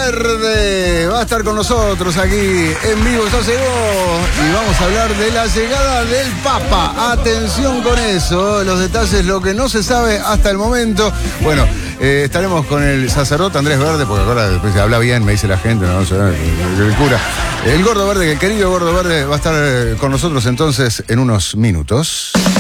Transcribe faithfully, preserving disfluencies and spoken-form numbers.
Verde va a estar con nosotros aquí en vivo, ya llegó y vamos a hablar de la llegada del Papa. Atención con eso, los detalles, lo que no se sabe hasta el momento. Bueno, eh, estaremos con el sacerdote Andrés Verde, porque ahora después se habla bien, me dice la gente, no sé, el, el cura. El Gordo Verde, el querido Gordo Verde va a estar con nosotros entonces en unos minutos.